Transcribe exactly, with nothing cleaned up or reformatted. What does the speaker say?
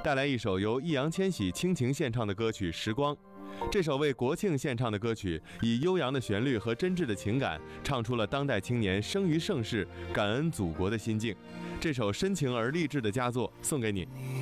带来一首由易烊千玺倾情献唱的歌曲《时光》。这首为国庆献唱的歌曲，以悠扬的旋律和真挚的情感，唱出了当代青年生于盛世、感恩祖国的心境。这首深情而励志的佳作送给你。